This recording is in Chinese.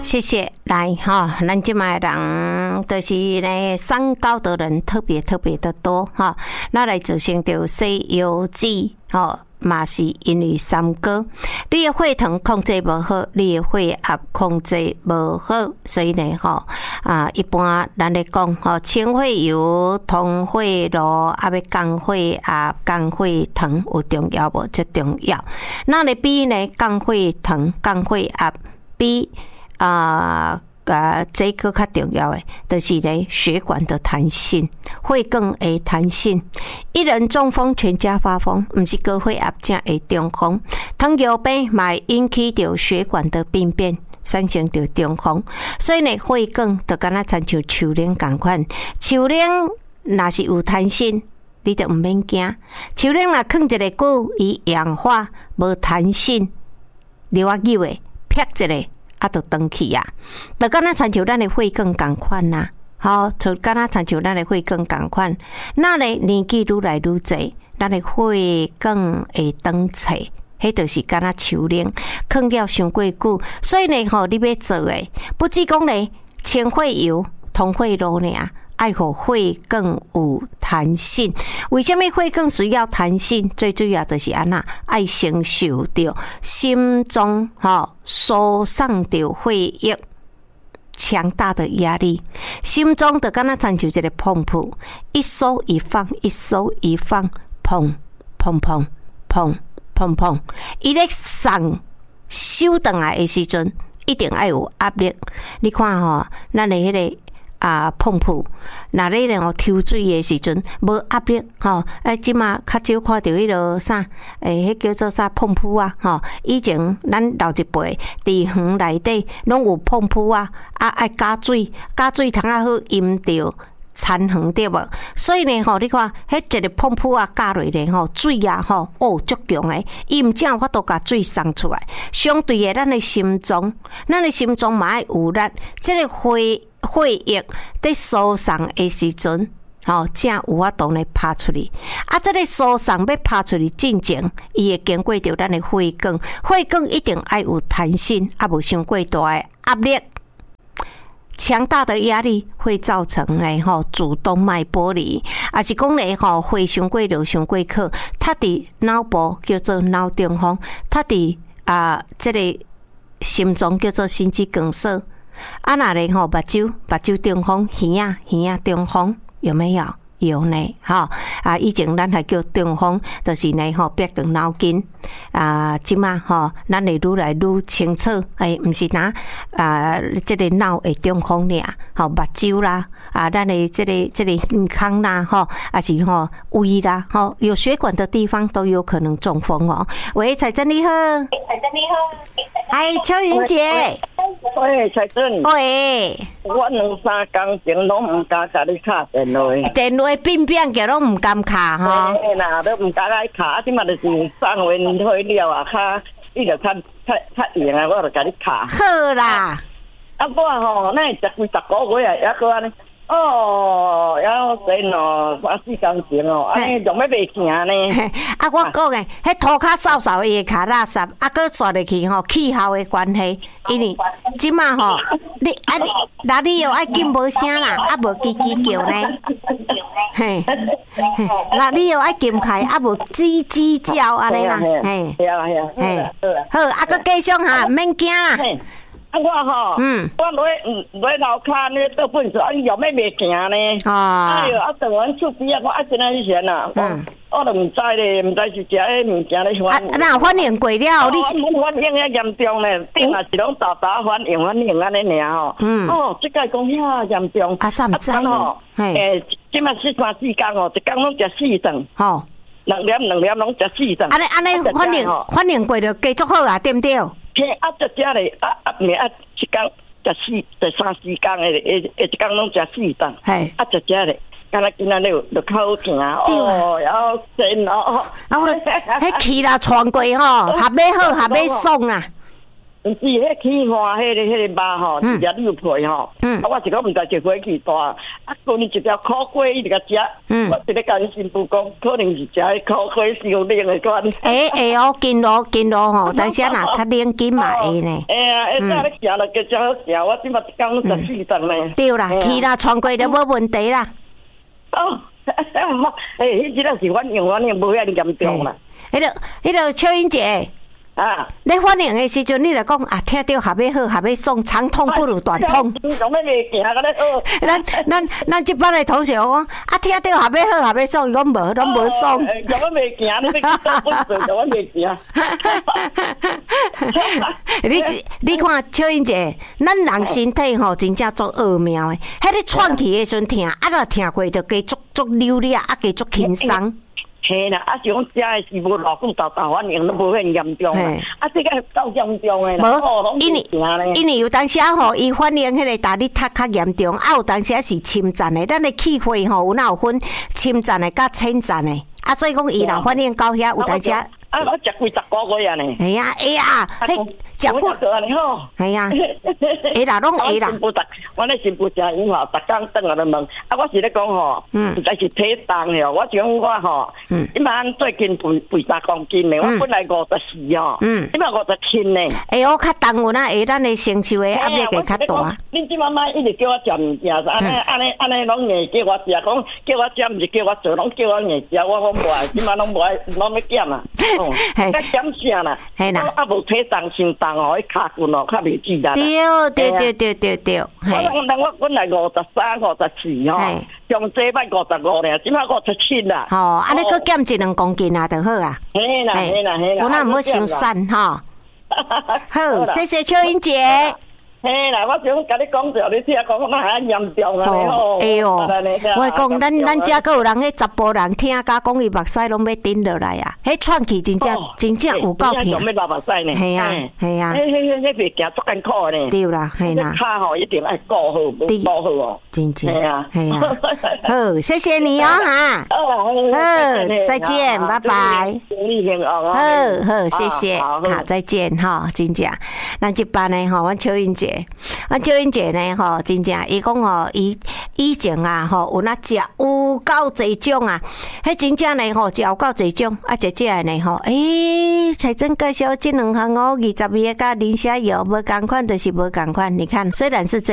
谢谢。来哈，咱即卖人就是呢，三高的人特别的多哈。那来造成着西药剂哈。嘛是因为三高，你的血糖控制无好，你的血压控制无好，所以呢一般咱咧讲清血油、通血路，要降血压、降血糖有重要无？最重要。那你比呢降血糖、降血压比这个较重要的，就是呢血管的弹性会更会弹性。一人中风，全家发疯，不是高血压才会中风。糖尿病嘛会引起着血管的病变，产生着中风。所以呢，血管就敢若亲像树龄同款，树龄若是有弹性，你就唔免惊。树龄若放一个久，伊氧化无弹性，流啊扭的劈一个。就断去啊！就敢若亲像咱的血管同款呐，就敢若亲像咱的血管同款。那咧年纪愈来愈济，咱的血管会断切，迄就是敢若树龄放了伤过久。所以呢，你要做的，不只讲咧清血油、通血路尔。爱互血管有弹性，为什么血管需要弹性？最主要就是安那爱承受着心脏输送着血液强大的压力，心脏就敢若亲像一个碰扑，一收一放，一收一放，砰砰砰砰砰砰，伊咧送收转来的时阵，一定爱有压力。你看咱的迄个。碰扑，那你咧抽水的时阵无压力即马较少看到迄落啥，迄叫做啥碰扑啊以前咱老一辈伫园内底拢有碰扑爱加水通好淹着田园对无？所以呢你看迄一个碰扑加落咧水足强诶，伊毋正有法度甲水送出来。相对的，咱的心脏嘛爱有力，这个血液在输送的时阵，才有法度来拍出去。这个输送要拍出去进前，伊会经过着咱的血管，血管一定爱有弹性，无伤过大的压力。强大的压力会造成主动脉剥离，也是讲血伤过流伤过靠，它伫脑部叫做脑中风，它伫这个心脏叫做心肌梗塞。那咧目睭中风，耳仔中风有没有？有呢，以前咱还叫中风，就是呢逼到脑筋即马咱会愈来愈清楚，毋是拿这个脑的中风尔，目睭啦咱的这个耳孔啦还是胃啦有血管的地方都有可能中风喂，彩珍你好，邱云姐。 喂，彩珍。 喂， 我2-3工前拢毋敢甲你敲电话。 电话变叫拢毋敢敲嘿啦，都毋敢来敲，即马就是送完退了你就较闲啊，我就甲你敲。 好啦。 我那10几10个月还搁安尼。要真3-4工前安尼仲要袂行呢。 我讲诶，迄涂骹扫扫伊个骹垃圾，搁刷入去气候的关系，因为即马你又爱紧无声啦，无叽叽叫呢。嘿，你又爱紧开，无吱吱叫安尼啦。嘿，好，搁继续毋免惊啦。 我落楼骹呢，倒粪扫，伊又袂行呢。哎哟，等阮厝边我真安尼啊。我都毋知咧，毋知是食迄物件咧反应。 那反应过了， 你反应遐严重咧，顶也是拢早反应安尼尔即个讲遐严重。 啥毋知即马4-3工一工拢食4顿。2粒拢食4顿。 安尼反应过就继续好啊，对毋对？ 这咧明一工食3-4工诶，一工拢食4顿。这咧。敢若今仔日就较好行要真迄气啦传过合尾好合尾爽啊！ 毋是迄起花，迄个肉吼，一只牛皮吼，我一个毋知一火气大，过年一条烤鸡伊就甲食，我一个甲你新妇讲，可能是食迄烤鸡烧冷的款。 会哦，紧路吼，但是若较冷紧嘛会呢。 会早咧行了，加好行，我即马一工14阵呢。 对啦，去啦，穿过就无问题啦。 哦，迄只是反应无遐严重啦。 迄个秋英姐。啊！你反应的时阵，你就讲啊，听到下尾好，下尾爽，长痛不如短痛。咱这班的同学讲啊，听到下尾好，下尾爽，伊讲无，拢无爽。 叫我袂行，你要去做本事，叫我袂行。 你看秋英姐，咱人身体吼真正足奥妙的。迄个喘气的时阵疼，啊，若疼过就加足溜咧，啊，加足轻松。 嘿啦，是讲食的是无偌久豆反应，都无遐严重啊。这个够严重的啦， 因为有当时吼，伊反应迄个打力较严重，啊，有当时是侵占的。咱的气血吼，有哪有分侵占的甲侵占的？啊，所以讲伊若反应到遐，有当时。 我食几10个月呢。 哎呀，迄食骨安尼吼。 哎呀，会啦，拢会啦。 我咧新妇食饮吼，逐工转来咧问，啊，我是咧讲吼，实在是体重了。我讲我吼，今晚最近肥3公斤呢，我本来54哦，今晚57呢。 哎，我较重有哪会，咱的承受的压力会较大。 恁即妈一直叫我食物件，安尼拢硬叫我食，讲叫我食，毋是叫我做，拢叫我硬食，我讲无爱，即晚拢无爱，拢要减啊。较减啥啦？系啦，啊无体重心重哦，迄骹骨哦，较袂记啦。对。我本来53、54吼，上这摆55咧，即摆57啦。 哦，安尼佫减1-2公斤啊，就好啊。 嘿啦。 我那唔好伤瘦吼。好，谢谢秋英姐。 嘿啦，我想甲你讲着，你听讲那还严重啊！ 哎呦，我讲咱遮佫有人迄查甫人听甲讲伊目屎拢要顶落来啊！迄喘气真正有够疼。系啊， 迄袂行足艰苦呢。 对啦，系啦。 脚吼一定爱顾好，顾好哦。 真正。系啊。好，谢谢你哦哈。好，再见，拜拜。好，谢谢，好，再见哈，真正。咱这班呢吼，阮秋英姐。秋英姐呢吼，真正伊讲吼，伊以前啊吼有那食有够济种啊，迄真正呢吼食有够济种啊，食呢吼，彩珍介绍这2项哦，22个甲磷虾油无共款，就是无共款。你看，虽然是这。